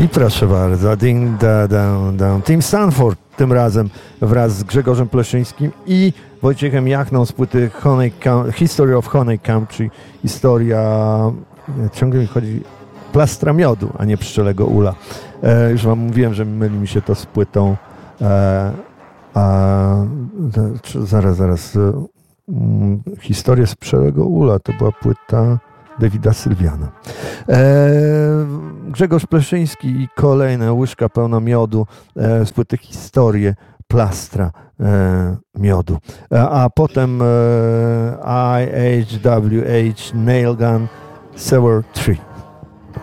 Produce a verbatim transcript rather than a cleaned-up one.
I proszę bardzo, ding, da, da, da. Team Stanford tym razem wraz z Grzegorzem Pleszyńskim i Wojciechem Jachną z płyty Honey Camp, History of Honey Camp, czyli historia, ciągle mi chodzi, plastra miodu, a nie pszczelego ula. E, już wam mówiłem, że myli mi się to z płytą e, a, to, zaraz, zaraz e, um, historię z pszczelego ula, to była płyta Davida Sylwiana. E, Grzegorz Pleszyński i kolejna łyżka pełna miodu e, z płyty Historię plastra e, miodu. E, a potem e, I H W H Nailgun Sewer trzy.